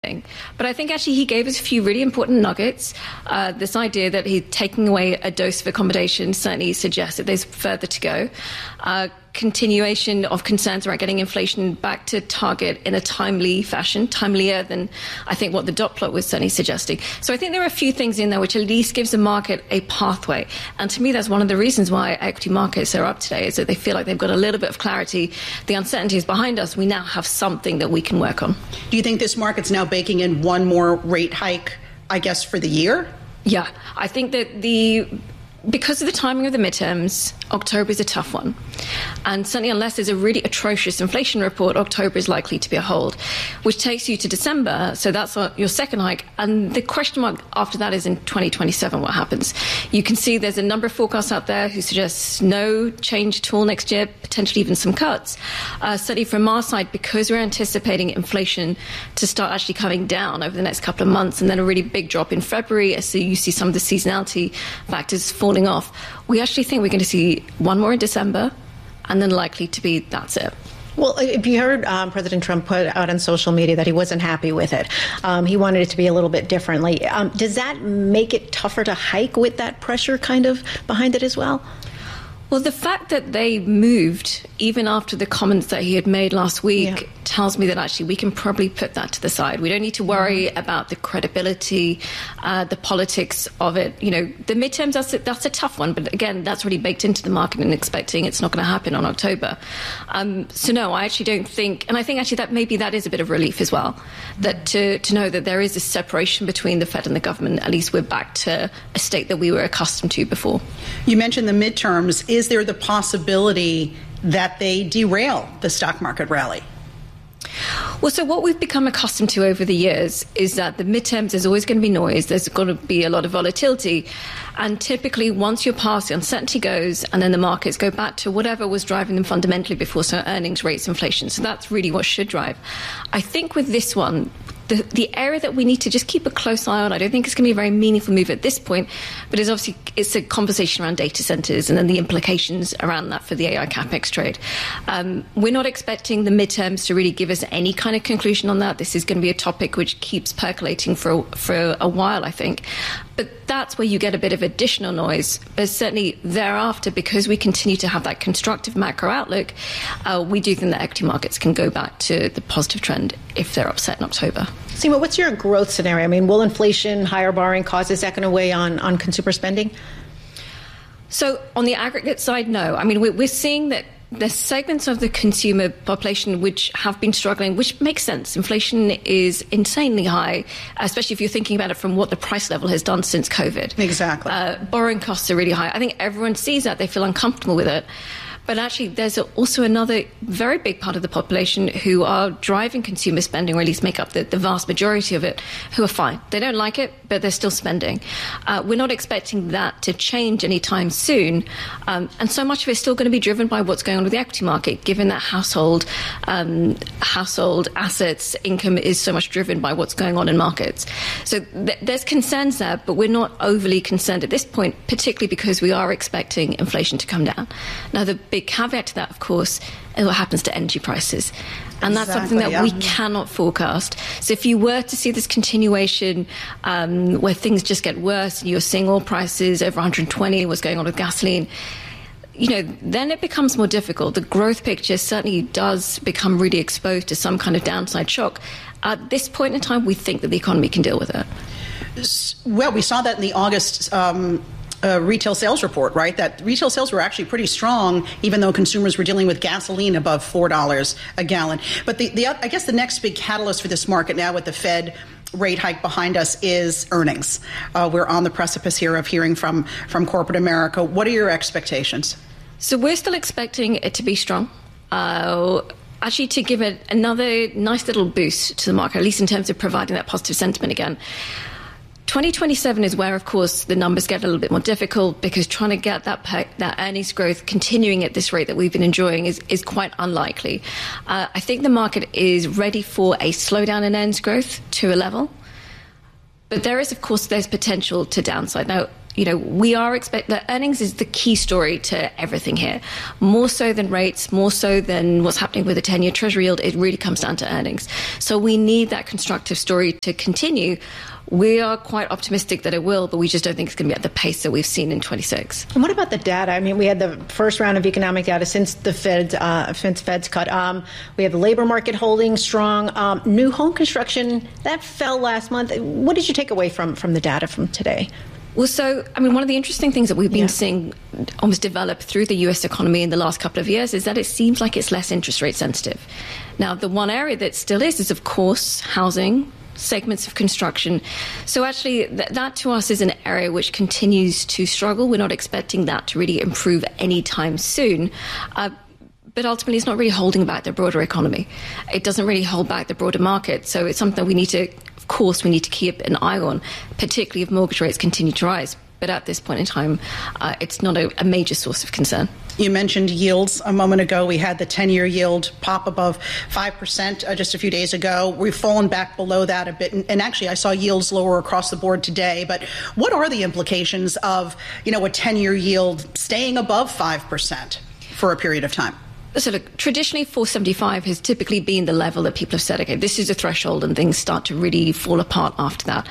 But I think actually he gave us a few really important nuggets. This idea that he's taking away a dose of accommodation certainly suggests that there's further to go. Continuation of concerns around getting inflation back to target in a timely fashion, timelier than I think what the dot plot was certainly suggesting. So I think there are a few things in there which at least gives the market a pathway. And to me, that's one of the reasons why equity markets are up today, is that they feel like they've got a little bit of clarity. The uncertainty is behind us. We now have something that we can work on. Do you think this market's now baking in one more rate hike, I guess, for the year? Yeah, I think that because of the timing of the midterms, October is a tough one. And certainly unless there's a really atrocious inflation report, October is likely to be a hold, which takes you to December. So that's your second hike. And the question mark after that is in 2027, what happens? You can see there's a number of forecasts out there who suggest no change at all next year, potentially even some cuts. Certainly from our side, because we're anticipating inflation to start actually coming down over the next couple of months and then a really big drop in February, as you see some of the seasonality factors falling off, we actually think we're going to see one more in December, and then likely to be that's it. Well, if you heard President Trump put out on social media that he wasn't happy with it, he wanted it to be a little bit differently. Does that make it tougher to hike with that pressure kind of behind it as well? Well, the fact that they moved even after the comments that he had made last week tells me that actually we can probably put that to the side. We don't need to worry about the credibility, the politics of it. You know, the midterms, that's a tough one. But again, that's already baked into the market and expecting it's not going to happen on October. So no, I actually don't think, and I think actually that maybe that is a bit of relief as well, that to know that there is a separation between the Fed and the government. At least we're back to a state that we were accustomed to before. You mentioned the midterms. Is there the possibility that they derail the stock market rally? Well, so what we've become accustomed to over the years is that the midterms, there's always going to be noise, there's going to be a lot of volatility. And typically, once you're past, the uncertainty goes, and then the markets go back to whatever was driving them fundamentally before, so earnings, rates, inflation. So that's really what should drive. I think with this one, the area that we need to just keep a close eye on, I don't think it's going to be a very meaningful move at this point, but it's a conversation around data centers and then the implications around that for the AI capex trade. We're not expecting the midterms to really give us any kind of conclusion on that. This is going to be a topic which keeps percolating for a while, I think. But that's where you get a bit of additional noise. But certainly thereafter, because we continue to have that constructive macro outlook, we do think that equity markets can go back to the positive trend if they're upset in October. Seema, what's your growth scenario? I mean, will inflation, higher borrowing costs, is that going to weigh on consumer spending? So on the aggregate side, no. I mean, we're seeing that there's segments of the consumer population which have been struggling, which makes sense. Inflation is insanely high, especially if you're thinking about it from what the price level has done since COVID. Exactly. Borrowing costs are really high. I think everyone sees that. They feel uncomfortable with it. But actually, there's also another very big part of the population who are driving consumer spending, or at least make up the vast majority of it, who are fine. They don't like it, but they're still spending. We're not expecting that to change anytime soon. And so much of it is still going to be driven by what's going on with the equity market, given that household assets income is so much driven by what's going on in markets. So there's concerns there, but we're not overly concerned at this point, particularly because we are expecting inflation to come down. Now, the big caveat to that, of course, is what happens to energy prices. And that's something that we cannot forecast. So if you were to see this continuation where things just get worse, and you're seeing oil prices over 120, what's going on with gasoline, then it becomes more difficult. The growth picture certainly does become really exposed to some kind of downside shock. At this point in time, we think that the economy can deal with it. Well, we saw that in the August retail sales report, right? That retail sales were actually pretty strong, even though consumers were dealing with gasoline above $4 a gallon. But I guess the next big catalyst for this market now with the Fed rate hike behind us is earnings. We're on the precipice here of hearing from corporate America. What are your expectations? So we're still expecting it to be strong. Actually, to give it another nice little boost to the market, at least in terms of providing that positive sentiment again. 2027 is where, of course, the numbers get a little bit more difficult, because trying to get that earnings growth continuing at this rate that we've been enjoying is quite unlikely. I think the market is ready for a slowdown in earnings growth to a level. But there is, of course, there's potential to downside. Now, we are that earnings is the key story to everything here. More so than rates, more so than what's happening with the 10-year Treasury yield, it really comes down to earnings. So we need that constructive story to continue. We are quite optimistic that it will, but we just don't think it's going to be at the pace that we've seen in 26. And what about the data? I mean, we had the first round of economic data since the Fed's cut. We have the labor market holding strong. New home construction, that fell last month. What did you take away from the data from today? Well, so, one of the interesting things that we've been seeing almost develop through the U.S. economy in the last couple of years is that it seems like it's less interest rate sensitive. Now, the one area that still is, of course, housing, segments of construction. So actually, that to us is an area which continues to struggle. We're not expecting that to really improve anytime soon. But ultimately, it's not really holding back the broader economy. It doesn't really hold back the broader market. So it's something we need to keep an eye on, particularly if mortgage rates continue to rise. But at this point in time, it's not a major source of concern. You mentioned yields a moment ago. We had the 10-year yield pop above 5% just a few days ago. We've fallen back below that a bit. And actually, I saw yields lower across the board today. But what are the implications of, a 10-year yield staying above 5% for a period of time? So look, traditionally 475 has typically been the level that people have said, okay, this is a threshold and things start to really fall apart after that.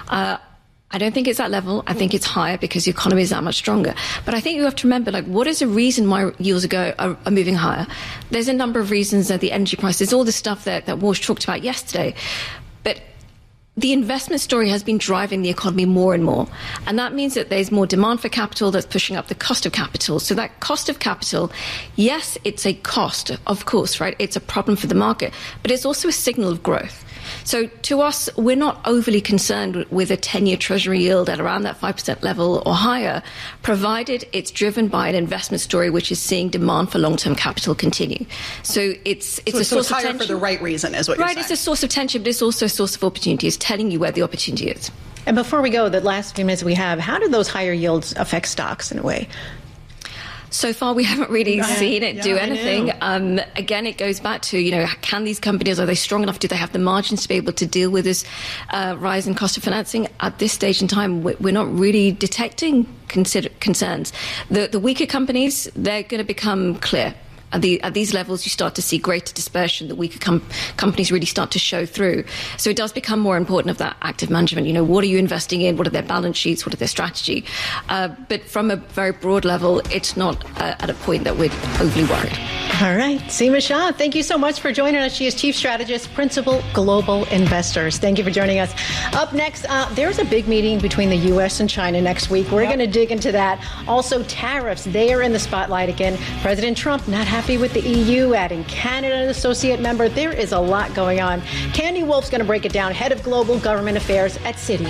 I don't think it's that level. I think it's higher because the economy is that much stronger. But I think you have to remember, what is the reason why yields are moving higher? There's a number of reasons that the energy prices, all the stuff that Walsh talked about yesterday. But the investment story has been driving the economy more and more. And that means that there's more demand for capital that's pushing up the cost of capital. So that cost of capital, yes, it's a cost, of course, right? It's a problem for the market, but it's also a signal of growth. So to us, we're not overly concerned with a 10-year Treasury yield at around that 5% level or higher, provided it's driven by an investment story which is seeing demand for long-term capital continue. So it's a source of tension. Higher for the right reason is what you're saying. Right, it's a source of tension, but it's also a source of opportunity. It's telling you where the opportunity is. And before we go, the last few minutes we have, how do those higher yields affect stocks in a way? So far, we haven't really seen it do anything. Again, it goes back to, can these companies, are they strong enough? Do they have the margins to be able to deal with this rise in cost of financing? At this stage in time, we're not really detecting concerns. The weaker companies, they're going to become clear. At these levels, you start to see greater dispersion. The weaker companies really start to show through. So it does become more important of that active management. What are you investing in? What are their balance sheets? What are their strategy? But from a very broad level, it's not at a point that we're overly worried. All right. Seema Shah, thank you so much for joining us. She is Chief Strategist, Principal Global Investors. Thank you for joining us. Up next, there's a big meeting between the U.S. and China next week. We're going to dig into that. Also, tariffs. They are in the spotlight again. President Trump not happy with the EU, adding Canada an associate member. There is a lot going on. Candy Wolf's going to break it down, head of global government affairs at Citi.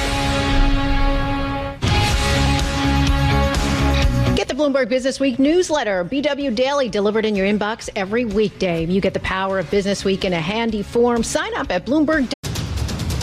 Get the Bloomberg Business Week newsletter, BW Daily, delivered in your inbox every weekday. You get the power of Business Week in a handy form. Sign up at Bloomberg.com.